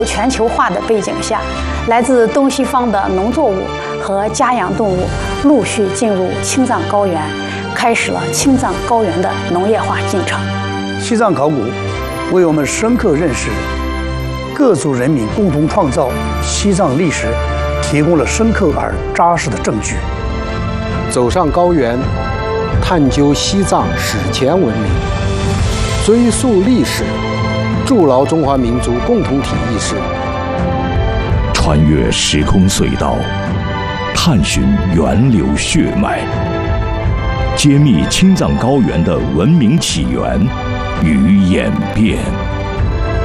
全球化的背景下，来自东西方的农作物和家养动物陆续进入青藏高原，开始了青藏高原的农业化进程。 西藏考古为我们深刻认识各族人民共同创造西藏历史提供了深刻而扎实的证据。 走上高原，探究西藏史前文明，追溯历史，筑牢中华民族共同体意识。 穿越时空隧道，探寻源流血脉，揭秘青藏高原的文明起源与演变。